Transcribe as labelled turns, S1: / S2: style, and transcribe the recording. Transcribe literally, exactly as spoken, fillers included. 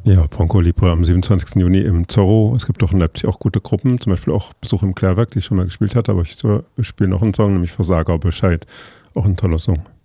S1: Ja, Ponko Libre am siebenundzwanzigsten Juni im Zorro. Es gibt doch in Leipzig auch gute Gruppen, zum Beispiel auch Besuch im Klärwerk, die ich schon mal gespielt hatte, aber ich spiele noch einen Song, nämlich Versager Bescheid. Auch ein toller Song.